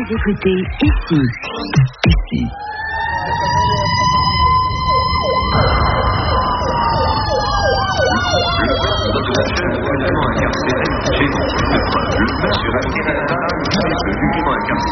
écoutez ici. Le meurtre incarcéré chez le meurtre sur Canada